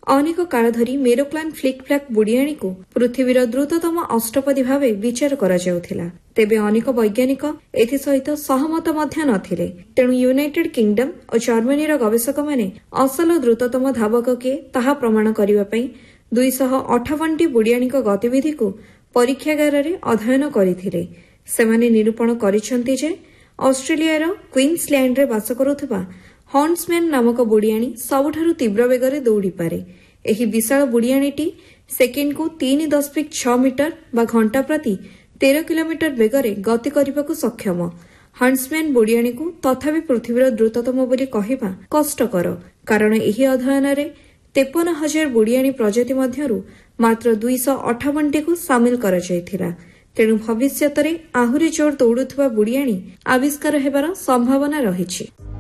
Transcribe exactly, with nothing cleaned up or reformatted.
अनेक काल धरी मेरोप्लान फ्लिक फ्लाक बुड़ियाणी को पृथ्वीर द्रुततम अष्टपदी भाव विचार करा जाउथिला। तेबे अनेक वैज्ञानिक एथि सहित सहमत मध्य नथिले। तेणु यूनाइटेड किंगडम और जर्मनीर गवेषक माने असल द्रुततम धावक के ताहा प्रमाण करिवा पई दुईश अठावन टी बुड़ियाणी गतिविधि को परीक्षागार रे अध्ययन करथिले। सेमाने निरूपण करिसंति जे ऑस्ट्रेलियार क्वीन्सलैंड रे बास करुथबा हॉर्न्समैन नामक बुड़ियाणी सबुठारु तीव्र बेगरे दौड़ी पारे। एही विशाल बुड़ियाणीटी सेकेंड को तीन दशमिक छह मीटर बा घंटा प्रति तेरह किलोमीटर बेगरे गति करने सक्षम। हॉर्न्समैन बुड़ियाणी को तथापि पृथ्वीर द्रुततम बोली कहिबा कष्टकर, कारण एही अध्ययन रे तेपन हजार बुड़ियाणी प्रजाति मध्यरु मात्र दुईश अठावन टी को सामिल करा जायथिला। तेणु भविष्यत रे आहुरी जोर दौड़ुथबा बुड़ियाणी आविष्कार हेबार संभावना रहिछि।